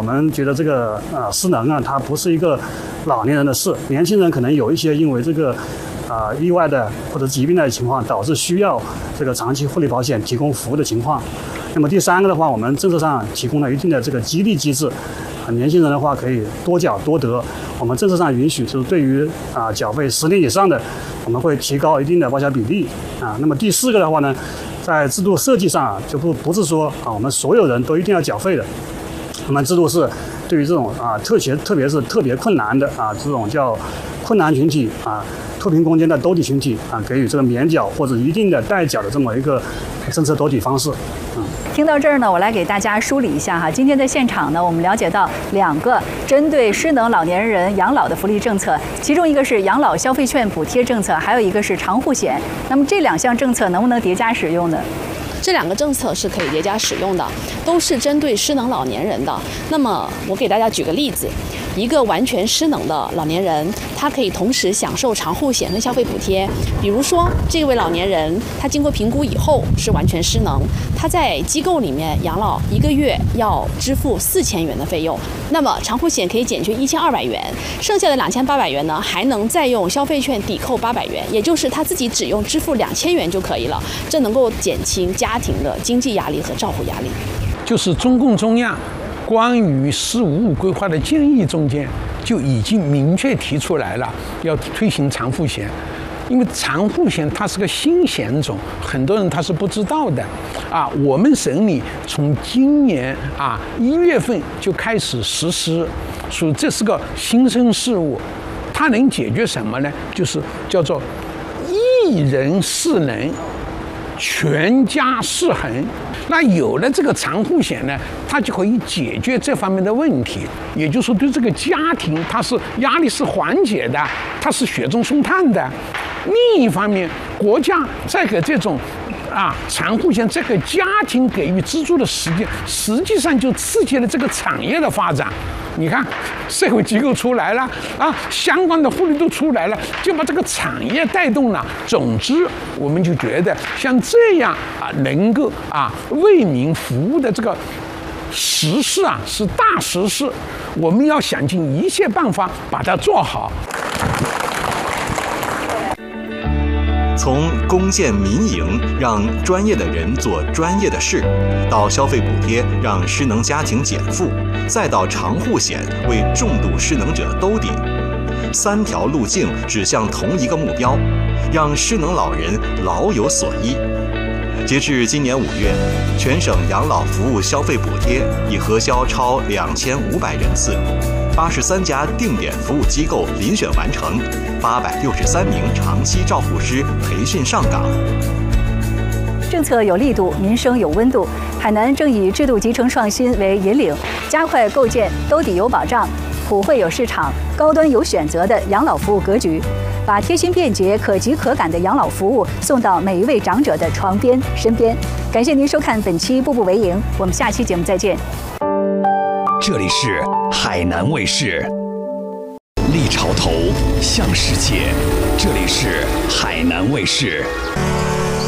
们觉得这个失能啊，它不是一个老年人的事，年轻人可能有一些因为这个意外的或者疾病的情况，导致需要这个长期护理保险提供服务的情况。那么第三个的话，我们政策上提供了一定的这个激励机制，年轻人的话可以多缴多得。我们政策上允许，就是对于缴费10年以上的，我们会提高一定的报销比例那么第四个的话呢，在制度设计上就不是说我们所有人都一定要缴费的。我们制度是对于这种特别是特别困难的这种叫困难群体脱贫攻坚的兜底群体给予这个免缴或者一定的代缴的这么一个政策兜底方式。 听到这儿呢，我来给大家梳理一下哈。今天在现场呢，我们了解到2个针对失能老年人养老的福利政策，其中一个是养老消费券补贴政策，还有一个是长护险。那么这2项政策能不能叠加使用呢？ 这2个政策是可以叠加使用的，都是针对失能老年人的。那么我给大家举个例子，一个完全失能的老年人，他可以同时享受长护险跟消费补贴。比如说，这位老年人他经过评估以后是完全失能，他在机构里面养老1个月要支付4000元的费用，那么长护险可以减去1200元，剩下的2800元呢，还能再用消费券抵扣800元，也就是他自己只用支付2000元就可以了，这能够减轻家庭的经济压力和照护压力。 就是中共中央关于“十五五”规划的建议中间就已经明确提出来了，要推行长护险。因为长护险它是个新险种，很多人他是不知道的我们省里从今年1月份就开始实施，所以这是个新生事物。它能解决什么呢？就是叫做一人适能，全家适衡。那有了这个长护险呢，它就可以解决这方面的问题，也就是说对这个家庭它是压力是缓解的，它是雪中送炭的。另一方面，国家在给这种长护险这个家庭给予资助的时间，实际上就刺激了这个产业的发展。你看，社会机构出来了相关的福利都出来了，就把这个产业带动了。总之，我们就觉得像这样能够为民服务的这个实事是大实事，我们要想尽一切办法把它做好。 从攻建民营，让专业的人做专业的事，到消费补贴让失能家庭减负，再到长护险为重度失能者兜底，3条路径指向同一个目标，让失能老人老有所依。截至今年5月，全省养老服务消费补贴已核销超2500人次，83家定点服务机构遴选完成，863名长期照护师培训上岗。 政策有力度，民生有温度。海南正以制度集成创新为引领，加快构建兜底有保障、普惠有市场、高端有选择的养老服务格局，把贴心便捷、可及可感的养老服务送到每一位长者的床边、身边。感谢您收看本期《步步为营》，我们下期节目再见。 这里是海南卫视，立潮头向世界。这里是海南卫视。